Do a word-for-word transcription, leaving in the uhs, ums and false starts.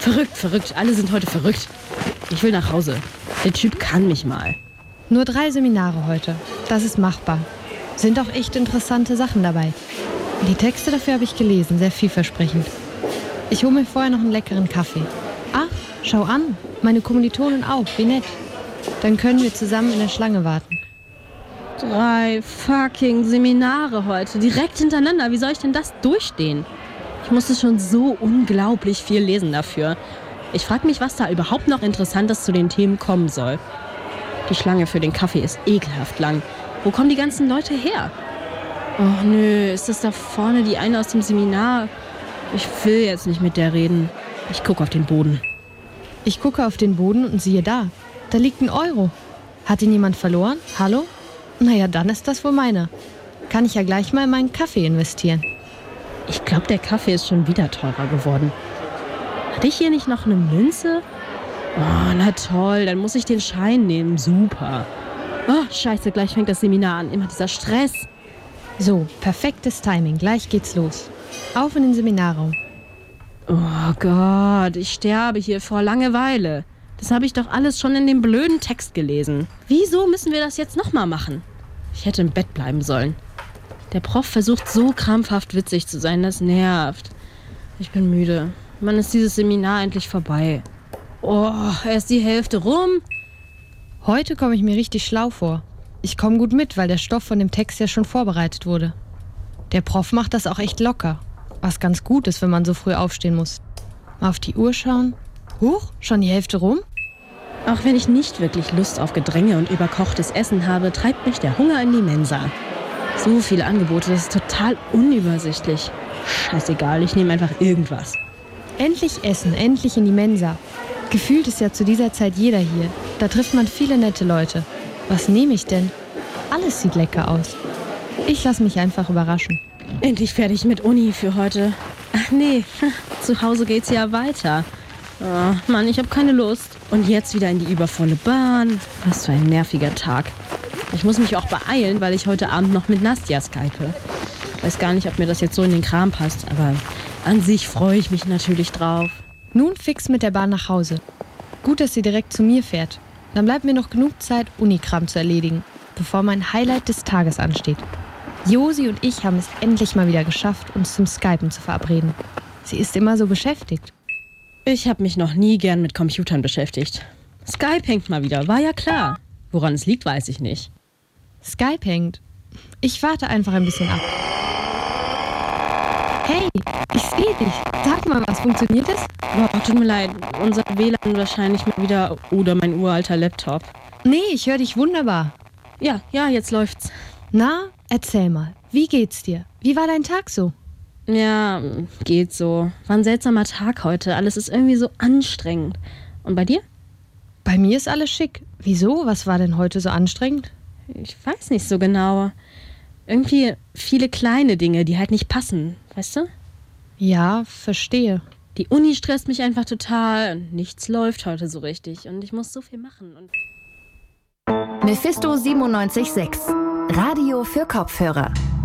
Verrückt, verrückt. Alle sind heute verrückt. Ich will nach Hause. Der Typ kann mich mal. Nur drei Seminare heute. Das ist machbar. Sind auch echt interessante Sachen dabei. Die Texte dafür habe ich gelesen, sehr vielversprechend. Ich hole mir vorher noch einen leckeren Kaffee. Ach, schau an, meine Kommilitonen auch, wie nett. Dann können wir zusammen in der Schlange warten. Drei fucking Seminare heute, direkt hintereinander. Wie soll ich denn das durchstehen? Ich musste schon so unglaublich viel lesen dafür. Ich frage mich, was da überhaupt noch Interessantes zu den Themen kommen soll. Die Schlange für den Kaffee ist ekelhaft lang. Wo kommen die ganzen Leute her? Oh nö, ist das da vorne die eine aus dem Seminar? Ich will jetzt nicht mit der reden. Ich gucke auf den Boden. Ich gucke auf den Boden und siehe da. Da liegt ein Euro. Hat ihn jemand verloren? Hallo? Naja, dann ist das wohl meiner. Kann ich ja gleich mal in meinen Kaffee investieren. Ich glaube, der Kaffee ist schon wieder teurer geworden. Hatte ich hier nicht noch eine Münze? Oh, na toll, dann muss ich den Schein nehmen. Super. Oh, scheiße, gleich fängt das Seminar an. Immer dieser Stress. So, perfektes Timing. Gleich geht's los. Auf in den Seminarraum. Oh Gott, ich sterbe hier vor Langeweile. Das habe ich doch alles schon in dem blöden Text gelesen. Wieso müssen wir das jetzt nochmal machen? Ich hätte im Bett bleiben sollen. Der Prof versucht so krampfhaft witzig zu sein, das nervt. Ich bin müde. Wann ist dieses Seminar endlich vorbei? Oh, erst die Hälfte rum. Heute komme ich mir richtig schlau vor. Ich komme gut mit, weil der Stoff von dem Text ja schon vorbereitet wurde. Der Prof macht das auch echt locker. Was ganz gut ist, wenn man so früh aufstehen muss. Mal auf die Uhr schauen. Huch, schon die Hälfte rum? Auch wenn ich nicht wirklich Lust auf Gedränge und überkochtes Essen habe, treibt mich der Hunger in die Mensa. So viele Angebote, das ist total unübersichtlich. Scheißegal, ich nehme einfach irgendwas. Endlich essen, endlich in die Mensa. Gefühlt ist ja zu dieser Zeit jeder hier. Da trifft man viele nette Leute. Was nehme ich denn? Alles sieht lecker aus. Ich lasse mich einfach überraschen. Endlich fertig mit Uni für heute. Ach nee, zu Hause geht's ja weiter. Oh, Mann, ich habe keine Lust. Und jetzt wieder in die übervolle Bahn. Was für ein nerviger Tag. Ich muss mich auch beeilen, weil ich heute Abend noch mit Nastja skype. Ich weiß gar nicht, ob mir das jetzt so in den Kram passt, aber an sich freue ich mich natürlich drauf. Nun fix mit der Bahn nach Hause. Gut, dass sie direkt zu mir fährt. Dann bleibt mir noch genug Zeit, Unikram zu erledigen, bevor mein Highlight des Tages ansteht. Josi und ich haben es endlich mal wieder geschafft, uns zum Skypen zu verabreden. Sie ist immer so beschäftigt. Ich habe mich noch nie gern mit Computern beschäftigt. Skype hängt mal wieder, war ja klar. Woran es liegt, weiß ich nicht. Skype hängt. Ich warte einfach ein bisschen ab. Hey, ich sehe dich. Sag mal, was funktioniert es? Oh, tut mir leid, unser W L A N wahrscheinlich mal wieder oder mein uralter Laptop. Nee, ich höre dich wunderbar. Ja, ja, jetzt läuft's. Na, erzähl mal, wie geht's dir? Wie war dein Tag so? Ja, geht so. War ein seltsamer Tag heute. Alles ist irgendwie so anstrengend. Und bei dir? Bei mir ist alles schick. Wieso? Was war denn heute so anstrengend? Ich weiß nicht so genau. Irgendwie viele kleine Dinge, die halt nicht passen, weißt du? Ja, verstehe. Die Uni stresst mich einfach total und nichts läuft heute so richtig und ich muss so viel machen. Und Mephisto siebenundneunzig Komma sechs. Radio für Kopfhörer.